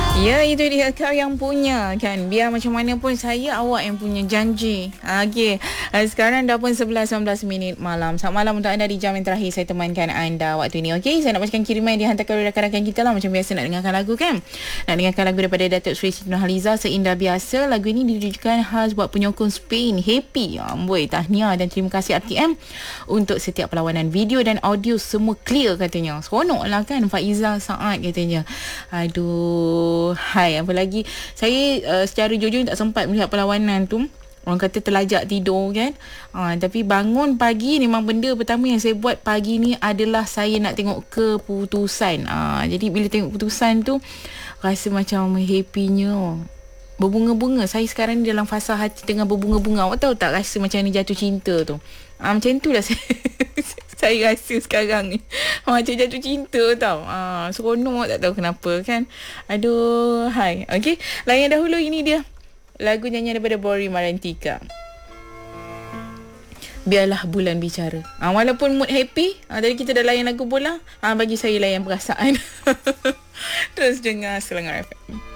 Ya, itu dia kau yang punya kan. Biar macam mana pun saya awak yang punya janji. Okey. Sekarang dah pun 11:19 minit malam. Selamat malam untuk anda di jam yang terakhir saya temankan anda waktu ini. Okey, saya nak bacakan kiriman yang dihantarkan oleh rakan-rakan kita lah. Macam biasa nak dengarkan lagu kan. Nak dengarkan lagu daripada Datuk Seri Siti Nurhaliza, Seindah Biasa. Lagu ini ditujukan khas buat penyokong Spain. Happy. Amboi, tahniah dan terima kasih RTM untuk setiap perlawanan video dan audio semua clear katanya. Seronok lah kan Faiza Saad katanya. Aduh. Hai, apa lagi? Saya secara jujur tak sempat melihat perlawanan tu. Orang kata terlajak tidur kan. Tapi bangun pagi memang benda pertama yang saya buat pagi ni adalah saya nak tengok keputusan. Jadi bila tengok keputusan tu rasa macam happynya. Berbunga-bunga. Saya sekarang ni dalam fasa hati tengah berbunga-bunga. Awak tahu tak rasa macam ni jatuh cinta tu? Macam tu lah saya rasa sekarang ni. Macam jatuh cinta tau. Seronok tak tahu kenapa kan. Aduh, hai. Okey, layan dahulu ini dia. Lagu nyanyian daripada Bori Marantika. Biarlah bulan bicara. Walaupun mood happy, tadi kita dah layan lagu bola, bagi saya layan perasaan. Terus dengar Selengar FM.